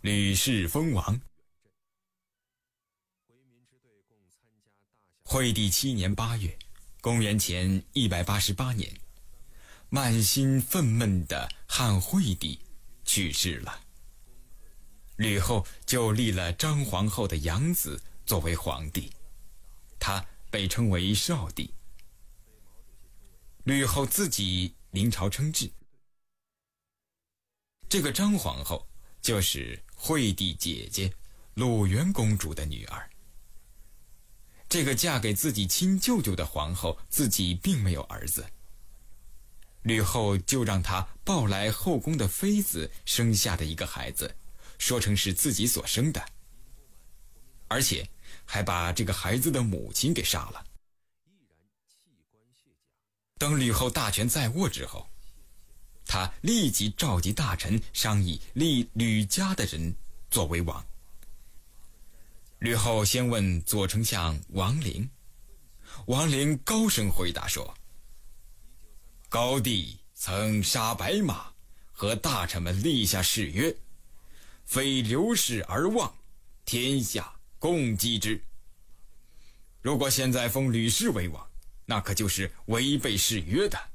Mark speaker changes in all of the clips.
Speaker 1: 吕氏封王。惠帝7年8月，公元前188年，满心愤懑的汉惠帝去世了。吕后就立了张皇后的养子作为皇帝，他被称为少帝。吕后自己临朝称制，这个张皇后就是惠帝姐姐鲁元公主的女儿。这个嫁给自己亲舅舅的皇后自己并没有儿子，吕后就让她抱来后宫的妃子生下的一个孩子，说成是自己所生的，而且还把这个孩子的母亲给杀了。等吕后大权在握之后，她立即召集大臣商议立吕家的人作为王。吕后先问左丞相王陵，王陵高声回答说：高帝曾杀白马，和大臣们立下誓约，非刘氏而望，天下共击之。如果现在封吕氏为王，那可就是违背誓约的。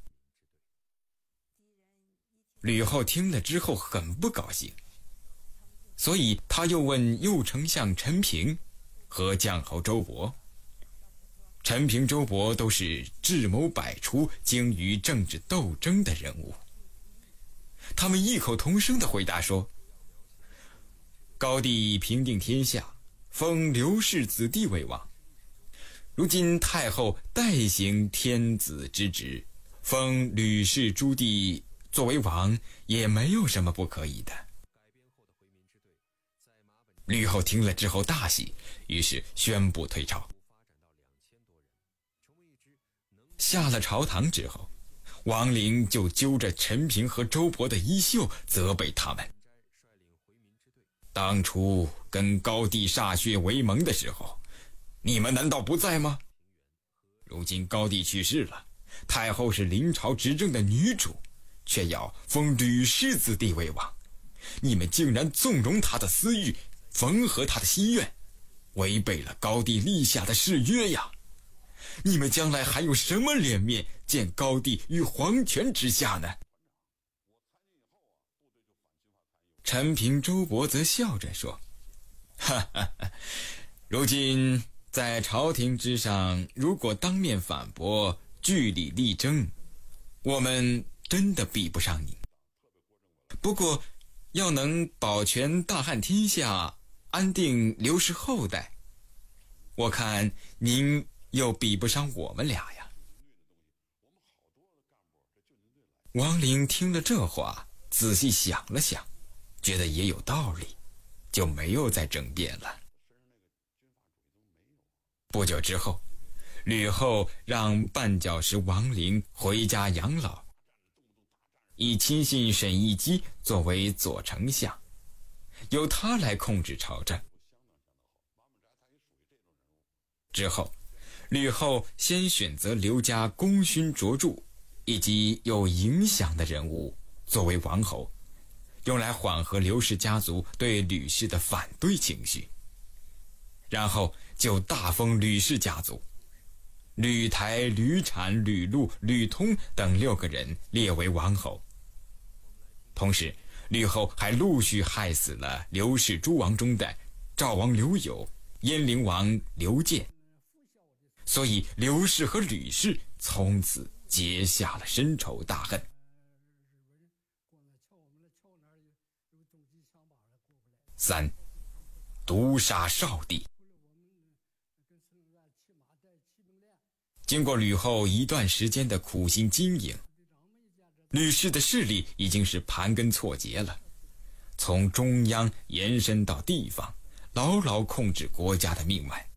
Speaker 1: 吕后听了之后很不高兴，所以他又问右丞相陈平和将侯周勃。陈平、周勃都是智谋百出、精于政治斗争的人物，他们异口同声地回答说：高帝平定天下，封刘氏子弟为王，如今太后代行天子之职，封吕氏诸弟作为王，也没有什么不可以的。吕后听了之后大喜，于是宣布退朝。下了朝堂之后，王陵就揪着陈平和周勃的衣袖，责备他们：当初跟高帝歃血为盟的时候，你们难道不在吗？如今高帝去世了，太后是临朝执政的女主，却要封吕氏子弟为王，你们竟然纵容他的私欲，缝合他的心愿，违背了高帝立下的誓约呀！你们将来还有什么脸面见高帝于皇权之下呢？陈平、周勃则笑着说：哈哈哈，如今在朝廷之上，如果当面反驳，据理力争，我们真的比不上你。不过要能保全大汉天下，安定刘氏后代，我看您又比不上我们俩呀。王陵听了这话，仔细想了想，觉得也有道理，就没有再争辩了。不久之后，吕后让绊脚石王陵回家养老，以亲信沈亦基作为左丞相，由他来控制朝政。之后，吕后先选择刘家功勋卓著以及有影响的人物作为王侯，用来缓和刘氏家族对吕氏的反对情绪。然后就大封吕氏家族，吕台、吕产、吕禄、吕通等6个人列为王侯。同时，吕后还陆续害死了刘氏诸王中的赵王刘友、燕灵王刘建，所以刘氏和吕氏从此结下了深仇大恨。3. 毒杀少帝。经过吕后一段时间的苦心经营，吕氏的势力已经是盘根错节了，从中央延伸到地方，牢牢控制国家的命脉。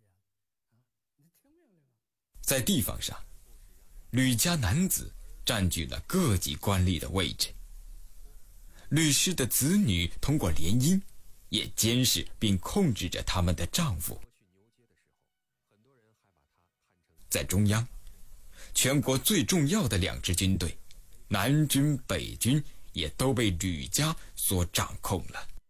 Speaker 1: 在地方上，吕家男子占据了各级官吏的位置，吕氏的子女通过联姻也监视并控制着他们的丈夫。在中央，全国最重要的2支军队，南军、北军，也都被吕家所掌控了。